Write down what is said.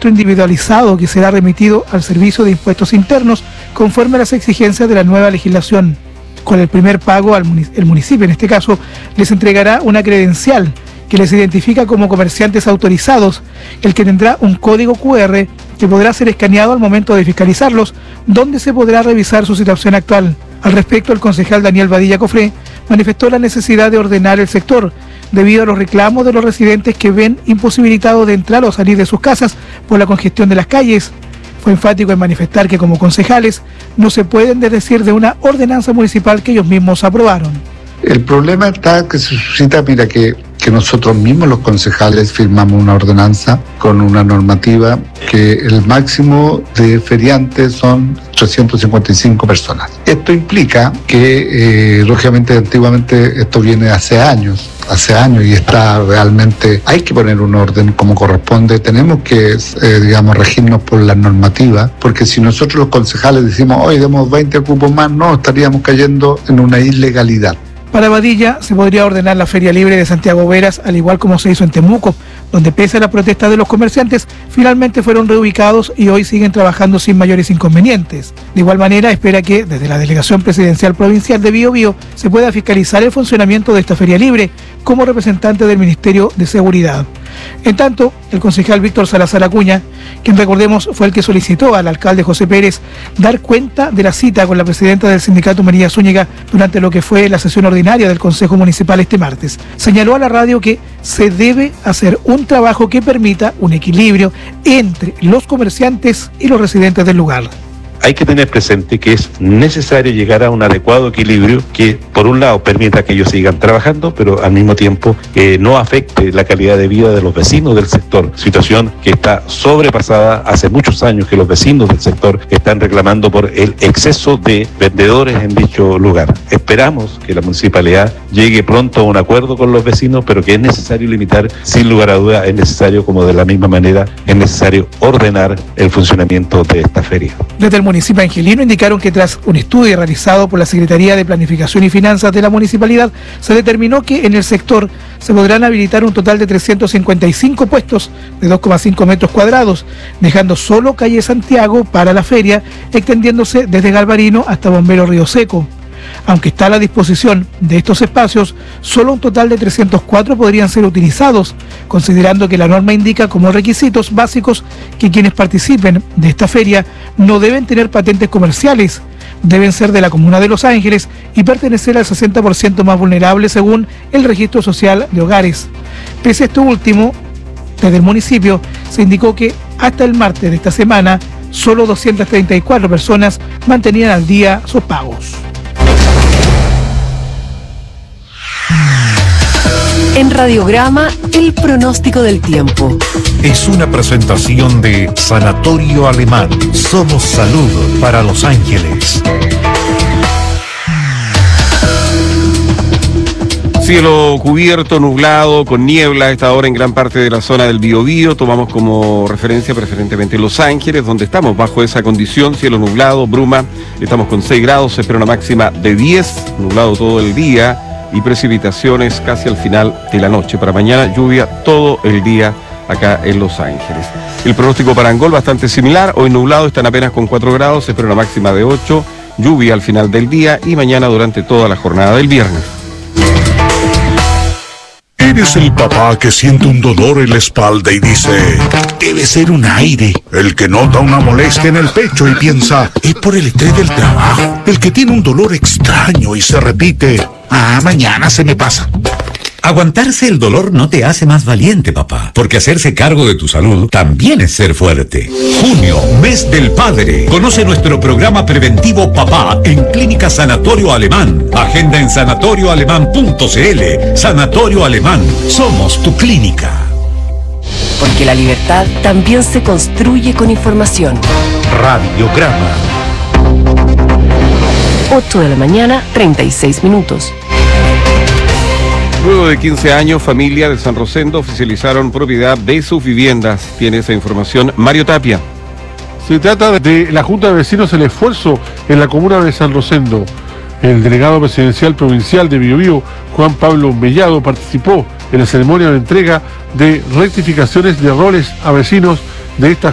registro individualizado que será remitido al Servicio de Impuestos Internos conforme a las exigencias de la nueva legislación. Con el primer pago, el municipio en este caso les entregará una credencial que les identifica como comerciantes autorizados, el que tendrá un código QR que podrá ser escaneado al momento de fiscalizarlos, donde se podrá revisar su situación actual. Al respecto, el concejal Daniel Badilla Cofré manifestó la necesidad de ordenar el sector debido a los reclamos de los residentes que ven imposibilitados de entrar o salir de sus casas por la congestión de las calles. Fue enfático en manifestar que como concejales no se pueden desdecir de una ordenanza municipal que ellos mismos aprobaron. El problema está que se suscita, mira, que nosotros mismos los concejales firmamos una ordenanza con una normativa que el máximo de feriantes son 355 personas. Esto implica que, lógicamente, antiguamente esto viene hace años y está realmente, hay que poner un orden como corresponde, tenemos que, regirnos por la normativa, porque si nosotros los concejales decimos, hoy demos 20 cupos más, no, estaríamos cayendo en una ilegalidad. Para Badilla se podría ordenar la Feria Libre de Santiago Veras, al igual como se hizo en Temuco, donde pese a la protesta de los comerciantes, finalmente fueron reubicados y hoy siguen trabajando sin mayores inconvenientes. De igual manera, espera que desde la Delegación Presidencial Provincial de Biobío se pueda fiscalizar el funcionamiento de esta Feria Libre como representante del Ministerio de Seguridad. En tanto, el concejal Víctor Salazar Acuña, quien recordemos fue el que solicitó al alcalde José Pérez dar cuenta de la cita con la presidenta del sindicato María Zúñiga durante lo que fue la sesión ordinaria del Consejo Municipal este martes, señaló a la radio que se debe hacer un trabajo que permita un equilibrio entre los comerciantes y los residentes del lugar. Hay que tener presente que es necesario llegar a un adecuado equilibrio que, por un lado, permita que ellos sigan trabajando, pero al mismo tiempo no afecte la calidad de vida de los vecinos del sector. Situación que está sobrepasada hace muchos años, que los vecinos del sector están reclamando por el exceso de vendedores en dicho lugar. Esperamos que la municipalidad llegue pronto a un acuerdo con los vecinos, pero que es necesario limitar, sin lugar a duda, es necesario, como de la misma manera, es necesario ordenar el funcionamiento de esta feria. Desde el municipio angelino indicaron que tras un estudio realizado por la Secretaría de Planificación y Finanzas de la municipalidad, se determinó que en el sector se podrán habilitar un total de 355 puestos de 2,5 metros cuadrados, dejando solo calle Santiago para la feria, extendiéndose desde Galvarino hasta Bombero Río Seco. Aunque está a la disposición de estos espacios, solo un total de 304 podrían ser utilizados, considerando que la norma indica como requisitos básicos que quienes participen de esta feria no deben tener patentes comerciales, deben ser de la comuna de Los Ángeles y pertenecer al 60% más vulnerable según el Registro Social de Hogares. Pese a esto último, desde el municipio se indicó que hasta el martes de esta semana, solo 234 personas mantenían al día sus pagos. En Radiograma, el pronóstico del tiempo. Es una presentación de Sanatorio Alemán. Somos salud para Los Ángeles. Cielo cubierto, nublado, con niebla a esta hora en gran parte de la zona del Biobío. Tomamos como referencia preferentemente Los Ángeles, donde estamos bajo esa condición, cielo nublado, bruma. Estamos con 6 grados, se espera una máxima de 10, nublado todo el día y precipitaciones casi al final de la noche. Para mañana lluvia todo el día acá en Los Ángeles. El pronóstico para Angol bastante similar, hoy nublado, están apenas con 4 grados, se espera una máxima de 8, lluvia al final del día y mañana durante toda la jornada del viernes. ¿Eres el papá que siente un dolor en la espalda y dice, debe ser un aire? El que nota una molestia en el pecho y piensa, es por el estrés del trabajo. El que tiene un dolor extraño y se repite, mañana se me pasa. Aguantarse el dolor no te hace más valiente, papá, porque hacerse cargo de tu salud también es ser fuerte. Junio, mes del padre. Conoce nuestro programa preventivo Papá en Clínica Sanatorio Alemán. Agenda en sanatorioalemán.cl. Sanatorio Alemán. Somos tu clínica. Porque la libertad también se construye con información. Radiograma. 8 de la mañana, 36 minutos. Luego de 15 años, familia de San Rosendo oficializaron propiedad de sus viviendas. Tiene esa información Mario Tapia. Se trata de la Junta de Vecinos El Esfuerzo en la comuna de San Rosendo. El delegado presidencial provincial de Biobío, Juan Pablo Mellado, participó en la ceremonia de entrega de rectificaciones de errores a vecinos de esta